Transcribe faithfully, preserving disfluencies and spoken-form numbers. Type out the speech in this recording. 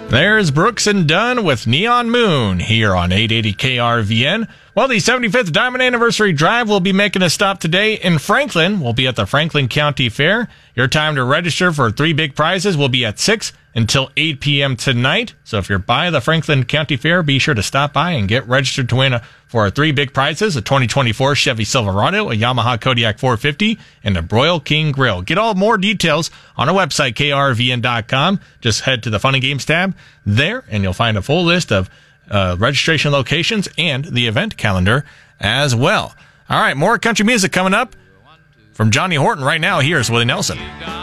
There's Brooks and Dunn with Neon Moon here on eight eighty K R V N. Well, the seventy-fifth Diamond Anniversary Drive will be making a stop today in Franklin. We'll be at the Franklin County Fair. Your time to register for three big prizes will be at six until eight p.m. tonight. So if you're by the Franklin County Fair, be sure to stop by and get registered to win a, for our three big prizes, a twenty twenty-four Chevy Silverado, a Yamaha Kodiak four fifty, and a Broil King Grill. Get all more details on our website, K R V N dot com. Just head to the Fun and Games tab there, and you'll find a full list of uh, registration locations and the event calendar as well. All right, more country music coming up from Johnny Horton right now. Here's Willie Nelson.